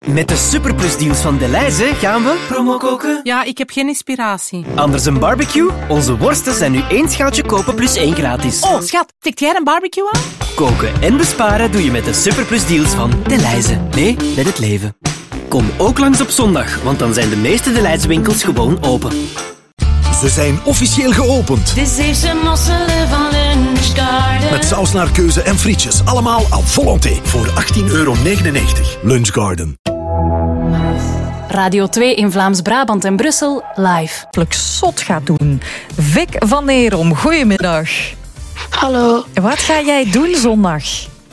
Met de superplusdeals van Delhaize gaan we promo koken. Ja, ik heb geen inspiratie. Anders een barbecue? Onze worsten zijn nu 1 schaaltje kopen plus 1 gratis. Oh, schat, tikt jij een barbecue aan? Koken en besparen doe je met de superplusdeals van Delhaize. Nee, met het leven. Kom ook langs op zondag, want dan zijn de meeste Delhaize winkels gewoon open. Ze zijn officieel geopend. Dit is de mosselen van Lunch Garden. Met saus naar keuze en frietjes. Allemaal à volonté. Voor €18,99. Lunch Garden. Radio 2 in Vlaams-Brabant en Brussel live. Zot gaat doen. Vic van Neerom, goedemiddag. Hallo. Wat ga jij doen zondag?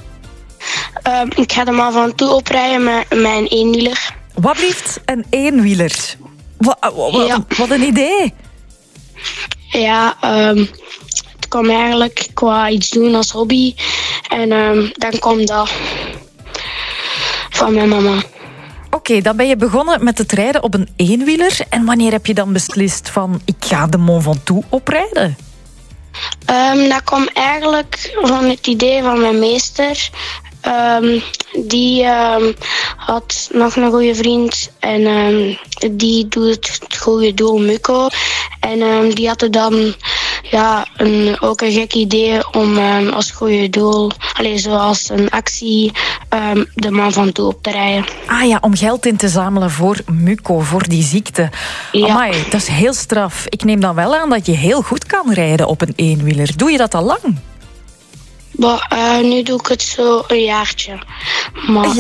Ik ga de man van toe oprijden met mijn eenwieler. Wat blieft een eenwieler? Wat een idee. Ja, het kwam eigenlijk, ik wou iets doen als hobby. En dan kwam dat van mijn mama. Oké, dan ben je begonnen met het rijden op een eenwieler. En wanneer heb je dan beslist van, ik ga de Mont Ventoux oprijden? Dat kwam eigenlijk van het idee van mijn meester. Die had nog een goede vriend en die doet het goede doel Mukko. En die had er dan ook een gek idee om als goede doel, zoals een actie, de Man van Toe op te rijden. Ah ja, om geld in te zamelen voor Mukko, voor die ziekte. Ja. Amai, dat is heel straf. Ik neem dan wel aan dat je heel goed kan rijden op een eenwieler. Doe je dat al lang? Nu doe ik het zo een jaartje. Maar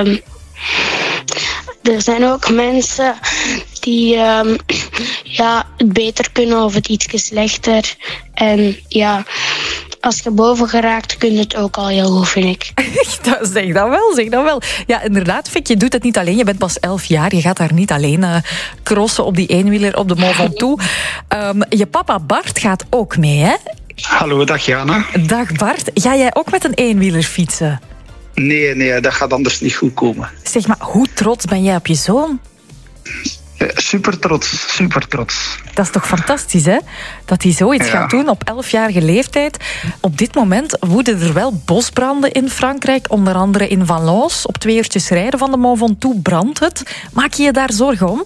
er zijn ook mensen die het beter kunnen of het ietsje slechter. En ja, als je boven geraakt, kun je het ook al heel goed, vind ik. Zeg dat wel. Ja, inderdaad, Vic, je doet het niet alleen. Je bent pas 11 jaar. Je gaat daar niet alleen crossen op die eenwieler op de Mont Ventoux. Je papa Bart gaat ook mee, hè? Hallo, dag Jana. Dag Bart. Ga jij ook met een eenwieler fietsen? Nee, dat gaat anders niet goed komen. Zeg maar, hoe trots ben jij op je zoon? Super trots. Dat is toch fantastisch, hè? Dat hij zoiets gaat doen op 11-jarige leeftijd. Op dit moment woeden er wel bosbranden in Frankrijk. Onder andere in Valence. Op 2 uurtjes rijden van de Mont Ventoux brandt het. Maak je je daar zorgen om?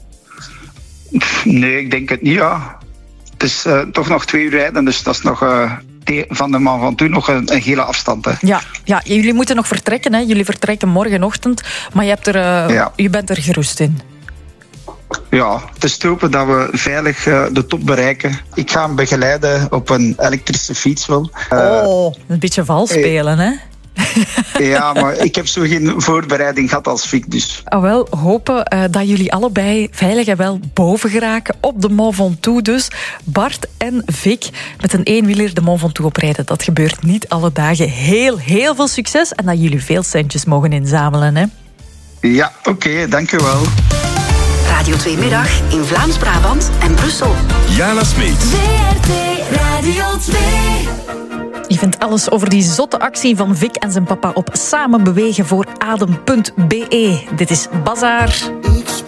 Nee, ik denk het niet, ja. Het is toch nog 2 uur rijden, dus dat is nog van de Mont Ventoux nog een hele afstand. Hè. Ja, jullie moeten nog vertrekken, hè? Jullie vertrekken morgenochtend, maar je bent er gerust in. Ja, het is te hopen dat we veilig de top bereiken. Ik ga hem begeleiden op een elektrische fiets wel. Een beetje vals spelen, hè? Ja, maar ik heb zo geen voorbereiding gehad als Vic, dus. Wel, hopen dat jullie allebei veilig en wel boven geraken op de Mont Ventoux dus. Bart en Vic met een eenwieler de Mont Ventoux oprijden. Dat gebeurt niet alle dagen. Heel veel succes en dat jullie veel centjes mogen inzamelen, hè? Ja, oké, dank u wel. Radio 2 Middag in Vlaams-Brabant en Brussel. Jana Smeet. VRT Radio 2. Je vindt alles over die zotte actie van Vic en zijn papa op samenbewegen voor adem.be. Dit is Bazaar.